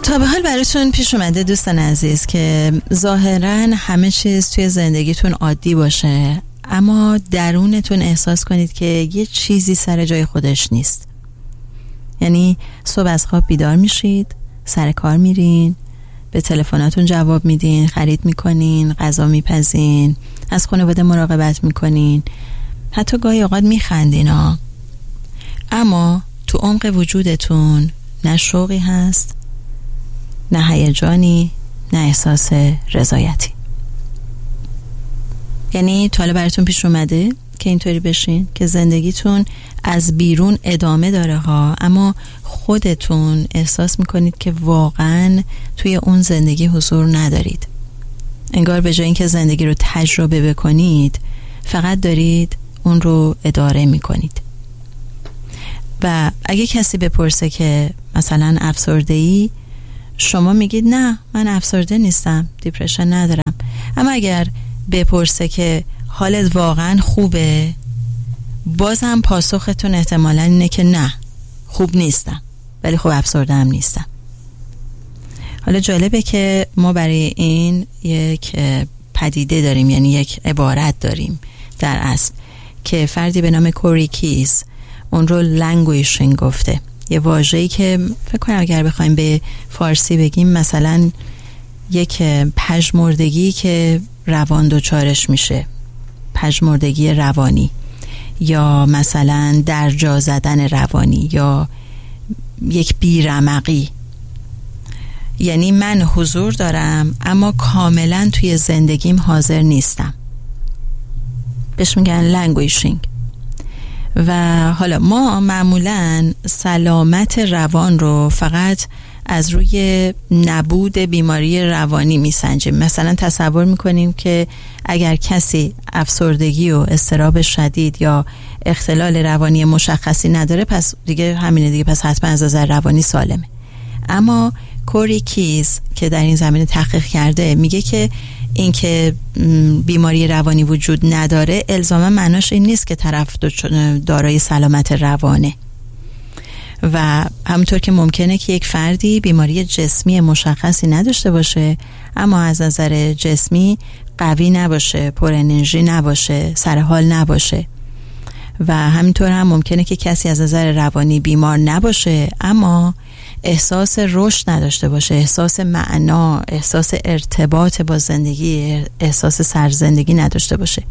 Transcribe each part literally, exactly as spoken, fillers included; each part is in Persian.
تا به حال براتون پیش اومده دوستان عزیز که ظاهراً همه چیز توی زندگیتون عادی باشه، اما درونتون احساس کنید که یه چیزی سر جای خودش نیست؟ یعنی صبح از خواب بیدار میشید، سر کار میرین، به تلفناتون جواب میدین، خرید میکنین، غذا میپزین، از خانواده مراقبت میکنین، حتی گاهی اوقات میخندین ها، اما تو عمق وجودتون نه شوقی هست، نه هیجانی، نه احساس رضایتی. یعنی تا حالا براتون پیش اومده که اینطوری بشین که زندگیتون از بیرون ادامه داره ها، اما خودتون احساس میکنید که واقعا توی اون زندگی حضور ندارید؟ انگار به جای اینکه زندگی رو تجربه بکنید، فقط دارید اون رو اداره میکنید. و اگه کسی بپرسه که مثلا افسرده‌ای، شما میگید نه من افسرده نیستم، دیپرشن ندارم. اما اگر بپرسه که حالت واقعا خوبه، بازم پاسختون احتمالاً اینه که نه خوب نیستم، ولی خب افسرده هم نیستم. حالا جالبه که ما برای این یک پدیده داریم، یعنی یک عبارت داریم در اصل که فردی به نام کوری کیز اون رو لنگویشینگ گفته. یه واژه‌ای که فکر کنم اگر بخوایم به فارسی بگیم مثلا یک پژمردگی که روان دچارش میشه، پژمردگی روانی، یا مثلا درجا زدن روانی، یا یک بیرمقی. یعنی من حضور دارم اما کاملا توی زندگیم حاضر نیستم. بهش میگن لنگویشینگ. و حالا ما معمولا سلامت روان رو فقط از روی نبود بیماری روانی میسنجیم. مثلا تصور میکنیم که اگر کسی افسردگی و اضطراب شدید یا اختلال روانی مشخصی نداره، پس دیگه همینه دیگه، پس حتما از نظر روانی سالمه. اما کوری کیز که در این زمینه تحقیق کرده میگه که این که بیماری روانی وجود نداره الزاما معناش این نیست که طرف دارای سلامت روانه. و همونطور که ممکنه که یک فردی بیماری جسمی مشخصی نداشته باشه اما از نظر جسمی قوی نباشه، پر انرژی نباشه، سر حال نباشه. و همینطور هم ممکنه که کسی از نظر روانی بیمار نباشه اما احساس رشد نداشته باشه، احساس معنا، احساس ارتباط با زندگی، احساس سرزندگی نداشته باشه.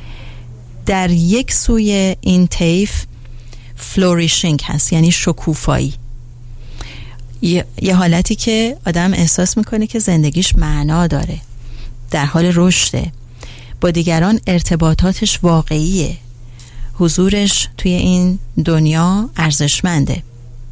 در یک سوی این طیف فلوریشینگ هست، یعنی شکوفایی، یه،, یه حالتی که آدم احساس میکنه که زندگیش معنا داره، در حال رشده، با دیگران ارتباطاتش واقعیه، حضورش توی این دنیا ارزشمنده.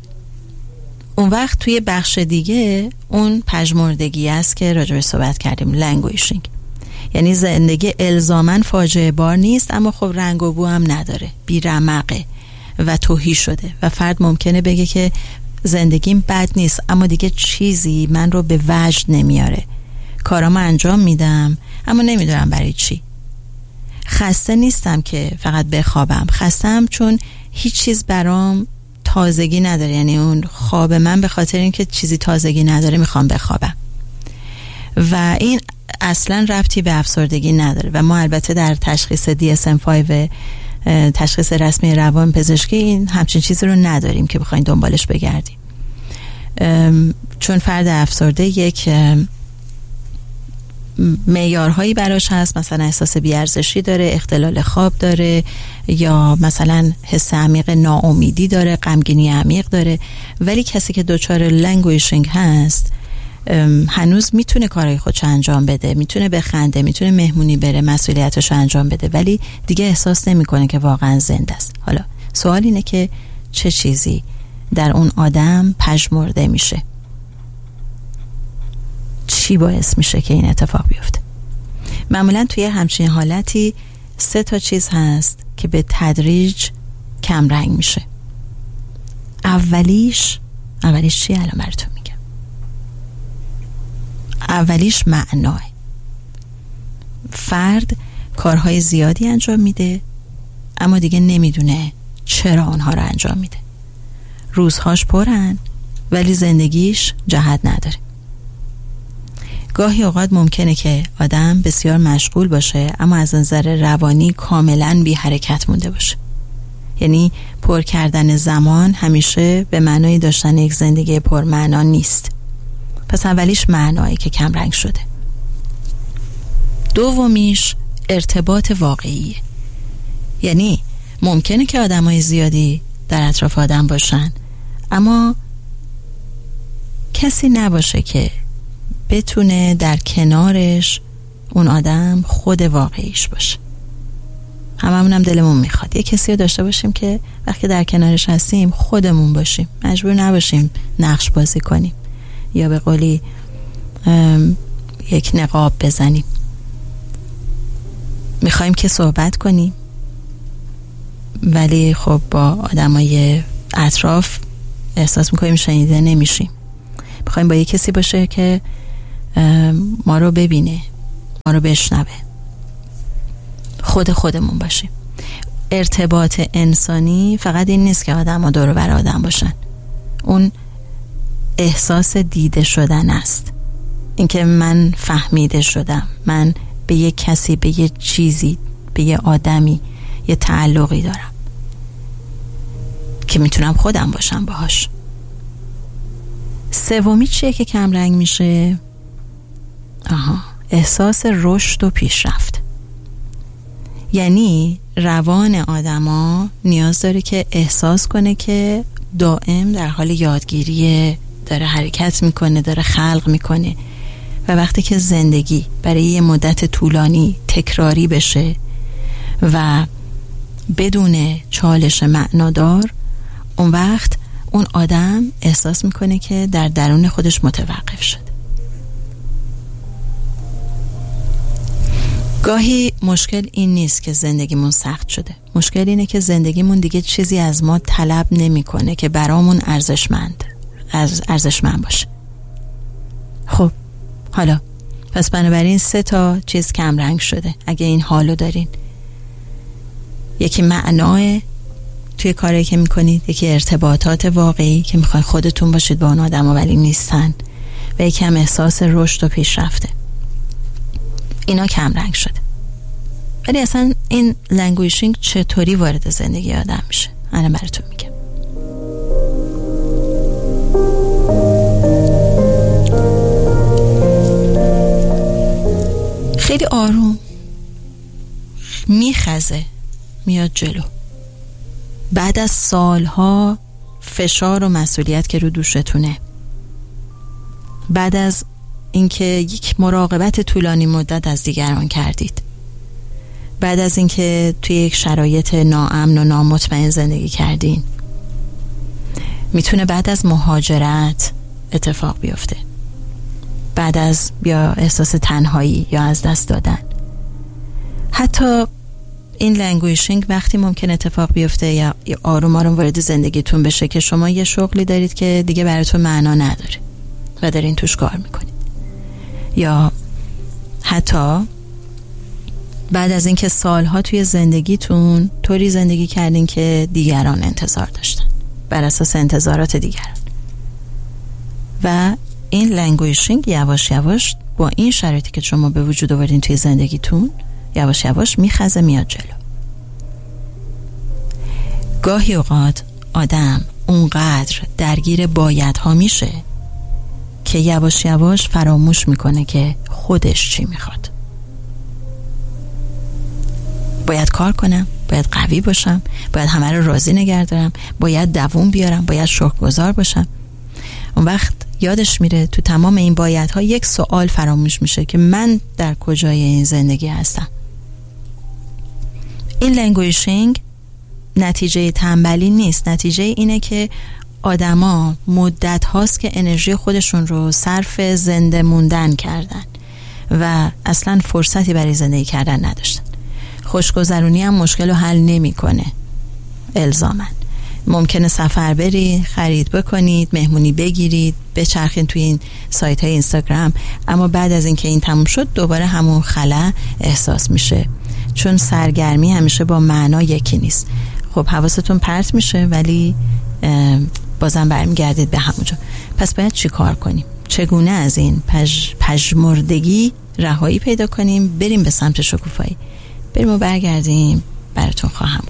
اون وقت توی بخش دیگه اون پژمردگی است که راجعش صحبت کردیم، لنگویشینگ. یعنی زندگی الزاماً فاجعه بار نیست اما خب رنگ و بو هم نداره، بی‌رمقه و تهی شده و فرد ممکنه بگه که زندگیم بد نیست اما دیگه چیزی من رو به وجد نمیاره، کارامو انجام میدم اما نمیدونم برای چی. خسته نیستم که فقط بخوابم، خستم چون هیچ چیز برام تازگی نداره، یعنی اون خواب من به خاطر اینکه چیزی تازگی نداره میخوام بخوابم. و این اصلا ربطی به افسردگی نداره و ما البته در تشخیص دی اس ام پنج، تشخیص رسمی روان پزشکی، این همچین چیزی رو نداریم که بخواین دنبالش بگردیم، چون فرد افسرده یک معیارهایی براش هست، مثلا احساس بی‌ارزشی داره، اختلال خواب داره، یا مثلا حس عمیق ناامیدی داره، غمگینی عمیق داره. ولی کسی که دچار لنگویشینگ هست هنوز میتونه کارهای خودش انجام بده، میتونه بخنده، میتونه مهمونی بره، مسئولیتش انجام بده، ولی دیگه احساس نمیکنه که واقعا زنده است. حالا سوال اینه که چه چیزی در اون آدم پژمرده میشه؟ چی باعث میشه که این اتفاق بیفته؟ معمولا توی همچین حالتی سه تا چیز هست که به تدریج کم رنگ میشه. اولیش اولیش چی الان براتون میگم. اولیش معناه. فرد کارهای زیادی انجام میده اما دیگه نمیدونه چرا اونها رو انجام میده. روزهاش پرن، ولی زندگیش جهت نداره. گاهی اوقات ممکنه که آدم بسیار مشغول باشه اما از نظر روانی کاملا بی حرکت مونده باشه. یعنی پر کردن زمان همیشه به معنای داشتن یک زندگی پرمعنا نیست. پس اولیش معنایی که کم رنگ شده. دومیش ارتباط واقعیه. یعنی ممکنه که آدمای زیادی در اطراف آدم باشن اما کسی نباشه که بتونه در کنارش اون آدم خود واقعیش باشه. هممون هم دلمون میخواد یه کسی رو داشته باشیم که وقتی در کنارش هستیم خودمون باشیم، مجبور نباشیم نقش بازی کنیم یا به قولی یک نقاب بزنیم. میخوایم که صحبت کنیم ولی خب با آدمای اطراف احساس میکنیم شنیده نمیشیم. میخوایم با یه کسی باشه که ما رو ببینه، ما رو بشنوه، خود خودمون باشیم. ارتباط انسانی فقط این نیست که آدم ها دور و بر آدم باشن. اون احساس دیده شدن است. اینکه من فهمیده شدم، من به یه کسی، به یه چیزی، به یه آدمی یه تعلقی دارم که میتونم خودم باشم باهاش. سومی چیه که کم رنگ میشه؟ آها، احساس رشد و پیشرفت. یعنی روان آدما نیاز داره که احساس کنه که دائم در حال یادگیریه، داره حرکت میکنه، داره خلق میکنه و وقتی که زندگی برای یه مدت طولانی تکراری بشه و بدون چالش معنادار، اون وقت اون آدم احساس میکنه که در درون خودش متوقف شد. گاهی مشکل این نیست که زندگیمون سخت شده، مشکل اینه که زندگیمون دیگه چیزی از ما طلب نمیکنه که برامون ارزشمند از ارزشمند باشه. خب حالا پس بنابراین سه تا چیز کم رنگ شده. اگه این حالو دارین، یکی معنای توی کاری که میکنید، یکی ارتباطات واقعی که میخواین خودتون باشید با اون آدم ها ولی نیستن، و یکی هم احساس رشد و پیشرفته. اینا کم رنگ شده. ولی اصلا این لنگویشینگ چطوری وارد زندگی آدم میشه؟ الان براتون میگم. خیلی آروم میخزه میاد جلو. بعد از سالها فشار و مسئولیت که رو دوشتونه، بعد از اینکه یک مراقبت طولانی مدت از دیگران کردید، بعد از اینکه توی یک شرایط ناامن و نامطمئن زندگی کردین، میتونه بعد از مهاجرت اتفاق بیفته، بعد از یا احساس تنهایی یا از دست دادن. حتی این لنگویشینگ وقتی ممکن اتفاق بیفته یا آروم آروم وارد زندگیتون بشه که شما یه شغلی دارید که دیگه براتون معنا نداره و دارین توش کار میکنید، یا حتی بعد از اینکه سالها توی زندگیتون طوری زندگی کردین که دیگران انتظار داشتن بر اساس انتظارات دیگران، و این لنگویشینگ یواش یواش با این شرایطی که شما به وجود آوردین توی زندگیتون یواش یواش میخزه میاد جلو. گاهی اوقات آدم اونقدر درگیر بایدها میشه که یواش یواش فراموش میکنه که خودش چی میخواد. باید کار کنم، باید قوی باشم، باید همه رو راضی نگه دارم، باید دووم بیارم، باید شکرگزار باشم. اون وقت یادش میره تو تمام این بایدها یک سوال فراموش میشه که من در کجای این زندگی هستم. این لنگویشینگ نتیجه تنبلی نیست، نتیجه اینه که آدما مدت هاست که انرژی خودشون رو صرف زنده موندن کردن و اصلا فرصتی برای زندگی کردن نداشتن. خوشگذرونی هم مشکل رو حل نمی کنه الزاماً. ممکنه سفر برید، خرید بکنید، مهمونی بگیرید، بچرخین توی این سایت های اینستاگرام، اما بعد از اینکه این تموم شد دوباره همون خلا احساس میشه، چون سرگرمی همیشه با معنا یکی نیست. خب حواستون پرت میشه ولی بازم برمیگردید به همونجا. پس باید چی کار کنیم؟ چگونه از این پژ... پژمردگی رهایی پیدا کنیم، بریم به سمت شکوفایی؟ بریم و برگردیم براتون خواهم